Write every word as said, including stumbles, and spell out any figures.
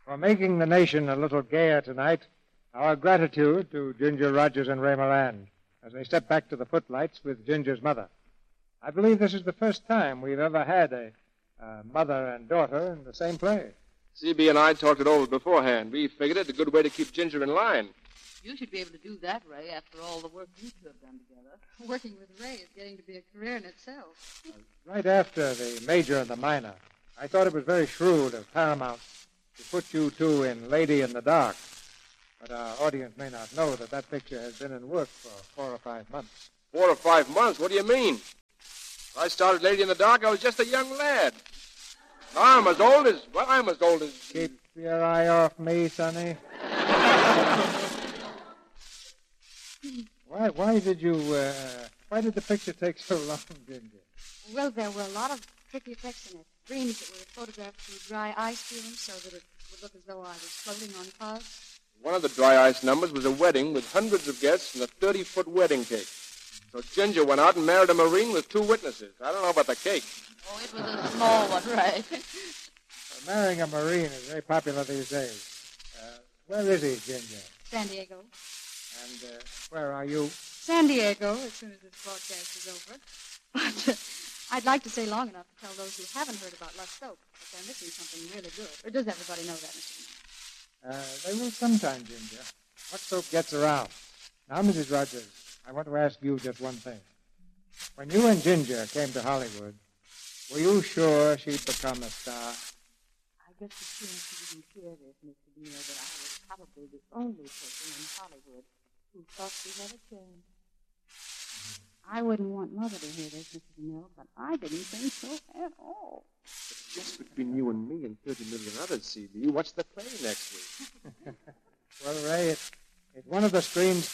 For making the nation a little gayer tonight, our gratitude to Ginger Rogers and Ray Moran as they step back to the footlights with Ginger's mother. I believe this is the first time we've ever had a, a mother and daughter in the same play. C B and I talked it over beforehand. We figured it a good way to keep Ginger in line. You should be able to do that, Ray, after all the work you two have done together. Working with Ray is getting to be a career in itself. Uh, right after the major and the minor, I thought it was very shrewd of Paramount to put you two in Lady in the Dark. But our audience may not know that that picture has been in work for four or five months. Four or five months? What do you mean? When I started Lady in the Dark, I was just a young lad. Now I'm as old as... Well, I'm as old as... Keep your eye off me, Sonny. Why, why did you, uh, why did the picture take so long, Ginger? Well, there were a lot of tricky effects in it. Dreams that were photographed through dry ice cubes so that it would look as though I was floating on clouds. One of the dry ice numbers was a wedding with hundreds of guests and a thirty-foot wedding cake. So Ginger went out and married a Marine with two witnesses. I don't know about the cake. Oh, it was a small one, Ray. Well, marrying a Marine is very popular these days. Uh, where is he, Ginger? San Diego. And uh, where are you? San Diego, as soon as this broadcast is over. But uh, I'd like to stay long enough to tell those who haven't heard about Lux Soap that they're missing something really good. Or does everybody know that, Mister Uh, they will sometime, Ginger. Lux Soap gets around. Now, Missus Rogers, I want to ask you just one thing. When you and Ginger came to Hollywood, were you sure she'd become a star? I guess the student she didn't hear this, Mister DeMille, that I was probably the only person in Hollywood who thought she had a chance. I wouldn't want Mother to hear this, Mister DeMille, but I didn't think so at all. But just between you and me and thirty million others, C B, what's the play next week? Well, Ray, it's, it's one of the screen's